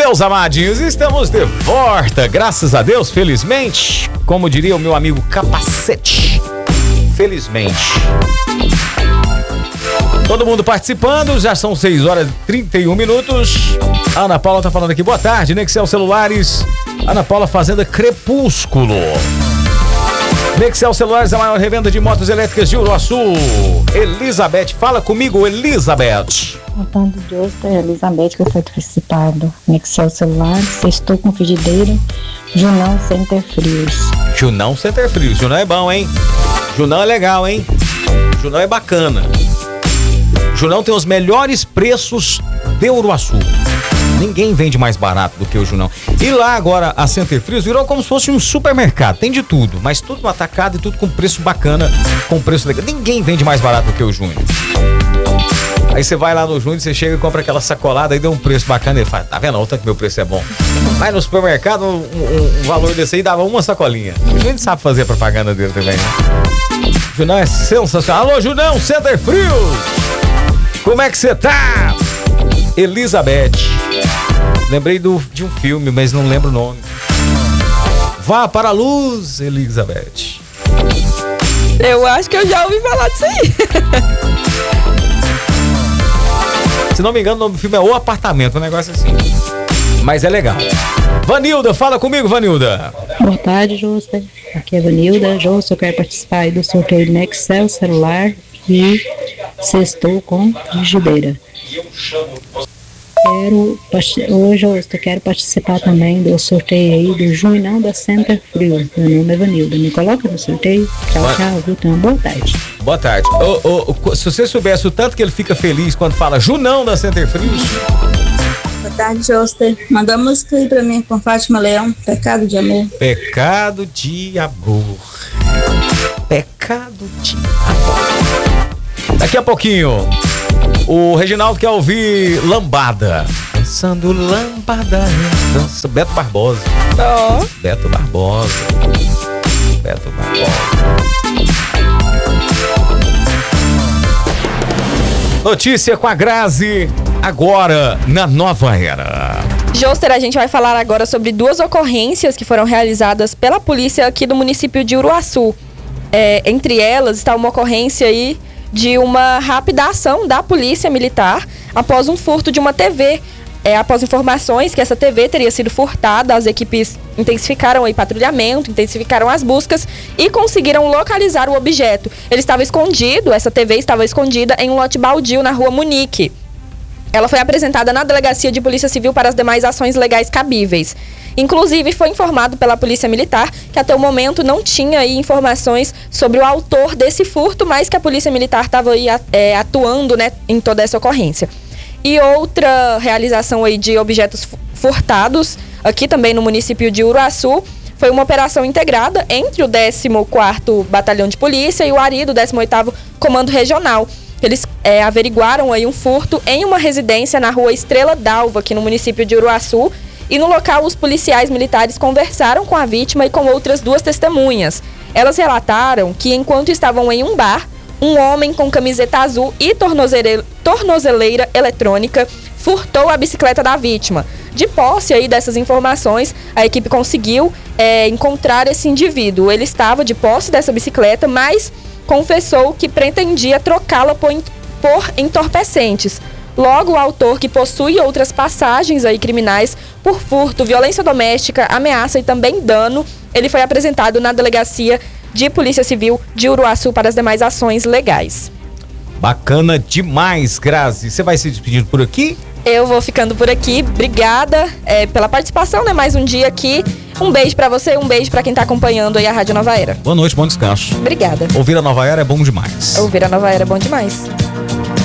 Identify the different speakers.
Speaker 1: Meus amadinhos, estamos de volta, graças a Deus, felizmente, como diria o meu amigo Capacete, felizmente. Todo mundo participando, já são 6 horas e 31 minutos. A Ana Paula tá falando aqui, boa tarde, Nexel Celulares. Ana Paula, Fazenda Crepúsculo. Nexel Celulares, a maior revenda de motos elétricas de Uruaçu. Elizabeth, fala comigo, Elizabeth.
Speaker 2: Boa tarde, Josta, Elizabeth, que foi participado. Nexel Celulares, estou com frigideira, Junão Center Frios.
Speaker 1: Junão Center Frios, Junão é bom, hein? Junão é legal, hein? Junão é bacana. Junão tem os melhores preços de Uruaçu. Ninguém vende mais barato do que o Junão. E lá agora a Center Frios virou como se fosse um supermercado. Tem de tudo, mas tudo no atacado e tudo com preço bacana, com preço legal. Ninguém vende mais barato do que o Júnior. Aí você vai lá no Júnior, você chega e compra aquela sacolada e dá um preço bacana. Ele fala, tá vendo? Olha o tanto que meu preço é bom. Vai no supermercado, um valor desse aí dava uma sacolinha. O Júnior sabe fazer a propaganda dele também, né? O Junão é sensacional. Alô, Junão, Center Frios! Como é que você tá? Elizabeth. Lembrei de um filme, mas não lembro o nome. Vá para a luz, Elizabeth.
Speaker 3: Eu acho que eu já ouvi falar disso aí.
Speaker 1: Se não me engano, o nome do filme é O Apartamento, um negócio assim. Mas é legal. Vanilda, fala comigo, Vanilda.
Speaker 2: Boa tarde, Josta. Aqui é a Vanilda. Josta, eu quero participar aí do sorteio Nexel Celular e sextou com frigideira. Hoje eu quero participar também do sorteio aí do Junão da Center Frio. Meu nome é Vanilda. Me coloca no sorteio. Tchau, tchau. Então, boa tarde.
Speaker 1: Boa tarde. Se você soubesse o tanto que ele fica feliz quando fala Junão da Center Frios.
Speaker 4: Boa tarde, Joster. Manda a música aí pra mim com Fátima Leão. Pecado de amor.
Speaker 1: Pecado de amor. Pecado de amor. Daqui a pouquinho, o Reginaldo quer ouvir Lambada. Dançando lambada, dança. Beto Barbosa.
Speaker 3: Oh.
Speaker 1: Beto Barbosa. Beto Barbosa. Notícia com a Grazi, agora na Nova Era.
Speaker 3: Joster, a gente vai falar agora sobre 2 ocorrências que foram realizadas pela polícia aqui do município de Uruaçu. Entre elas está uma ocorrência aí de uma rápida ação da polícia militar após um furto de uma TV. Após informações que essa TV teria sido furtada, as equipes intensificaram o patrulhamento, intensificaram as buscas e conseguiram localizar o objeto. Ele estava escondido, essa TV estava escondida em um lote baldio na rua Munique. Ela foi apresentada na Delegacia de Polícia Civil para as demais ações legais cabíveis. Inclusive, foi informado pela Polícia Militar que até o momento não tinha aí informações sobre o autor desse furto, mas que a Polícia Militar estava aí atuando, né, em toda essa ocorrência. E outra realização aí de objetos furtados, aqui também no município de Uruaçu, foi uma operação integrada entre o 14º Batalhão de Polícia e o ARI do 18º Comando Regional. Eles averiguaram aí um furto em uma residência na rua Estrela d'Alva, aqui no município de Uruaçu. E no local, os policiais militares conversaram com a vítima e com outras 2 testemunhas. Elas relataram que, enquanto estavam em um bar, um homem com camiseta azul e tornozeleira eletrônica furtou a bicicleta da vítima. De posse aí dessas informações, a equipe conseguiu encontrar esse indivíduo. Ele estava de posse dessa bicicleta, mas confessou que pretendia trocá-la por entorpecentes. Logo, o autor, que possui outras passagens aí criminais por furto, violência doméstica, ameaça e também dano, ele foi apresentado na Delegacia de Polícia Civil de Uruaçu para as demais ações legais.
Speaker 1: Bacana demais, Grazi. Você vai se despedindo por aqui?
Speaker 3: Eu vou ficando por aqui. Obrigada pela participação, né? Mais um dia aqui. Um beijo pra você, um beijo pra quem tá acompanhando aí a Rádio Nova Era.
Speaker 1: Boa noite, bom descanso.
Speaker 3: Obrigada.
Speaker 1: Ouvir a Nova Era é bom demais.
Speaker 3: Ouvir a Nova Era é bom demais.